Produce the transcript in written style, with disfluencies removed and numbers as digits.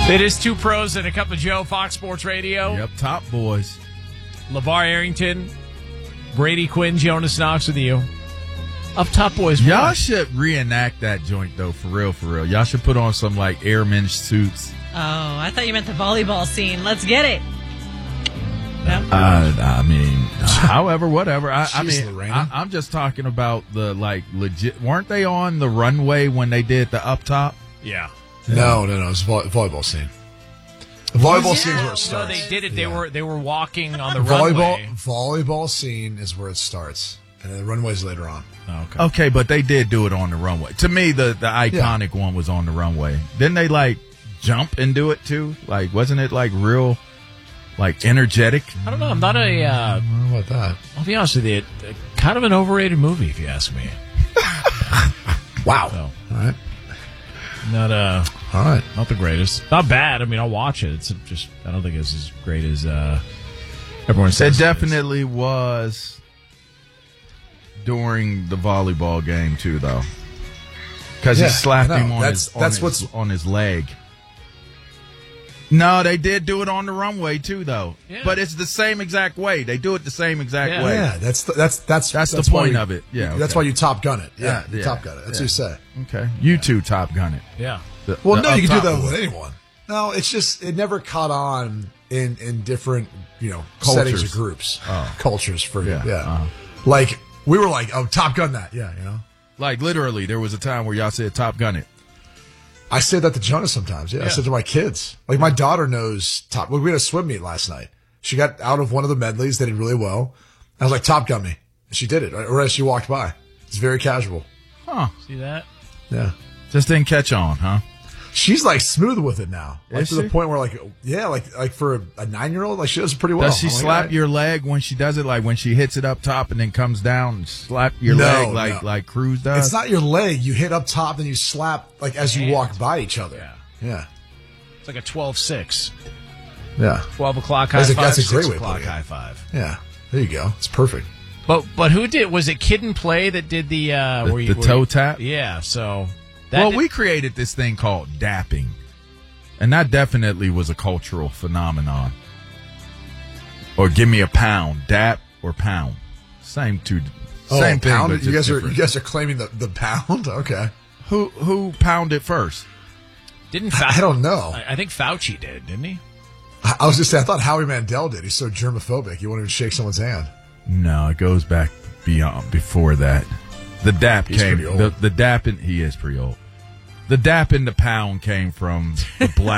It is Two Pros and a Cup of Joe, Fox Sports Radio. Yep, top boys. LeVar Arrington, Brady Quinn, Jonas Knox with you. Up top boys. Y'all should reenact that joint, though, for real, for real. Y'all should put on some, like, airman suits. Oh, I thought you meant the volleyball scene. Let's get it. No? I mean, however, whatever. Lorena. I'm just talking about the, like, legit. Weren't they on the runway when they did the up top? Yeah. No. It's volleyball scene. The volleyball scene is where it starts. No, they did it. They were walking on the runway. Volleyball scene is where it starts, and then the runway's later on. Okay, but they did do it on the runway. To me, the iconic one was on the runway. Didn't they, like, jump and do it, too? Like, wasn't it, like, real, like, energetic? I don't know. I'm not a... I don't know about that. I'll be honest with you. Kind of an overrated movie, if you ask me. Wow. So, All right. Not All right. not the greatest. Not bad. I mean, I'll watch it. It's just I don't think it's as great as everyone says. It definitely was during the volleyball game, too, though. Because he slapped him on his leg. No, they did do it on the runway, too, though. Yeah. But it's the same exact way. They do it the same exact way. Yeah, that's the point of it. Yeah, That's why you Top Gun it. Yeah, Top Gun it. That's what you say. Okay. You two Top Gun it. Yeah. Well, no, you can do that with anyone. No, it's just it never caught on in different settings or groups, cultures for like we were like, oh, Top Gun that, Like literally, there was a time where y'all said Top Gun it. I say that to Jonas sometimes. Yeah, I said to my kids. Like my daughter knows Top. We had a swim meet last night. She got out of one of the medleys. They did really well. I was like, Top Gun me. And she did it, or as she walked by. It's very casual. Huh? See that? Yeah. Just didn't catch on, huh? She's like smooth with it now, like Is to she? the point where like for a 9-year-old, like she does it pretty well. Does she slap your leg when she does it? Like when she hits it up top and then comes down and slap your leg like Cruz does? It's not your leg. You hit up top, then you slap like as you walk by each other. Yeah. It's like a 12-6. Yeah. 12 o'clock high five. That's a great 6 way. o'clock high five. Yeah. There you go. It's perfect. But who did? Was it Kid and Play that did the toe tap? Yeah. So. We created this thing called dapping. And that definitely was a cultural phenomenon. Or give me a pound, dap or pound. Same thing. Pound. But You guys different. are claiming the pound. Okay. Who pounded first? Didn't I don't know. I think Fauci did, didn't he? I was just saying. I thought Howie Mandel did. He's so germophobic. He won't even shake someone's hand. No, it goes back before that. The dap He's came. pretty old. The dap he is pretty old. The dap and the pound came from the black.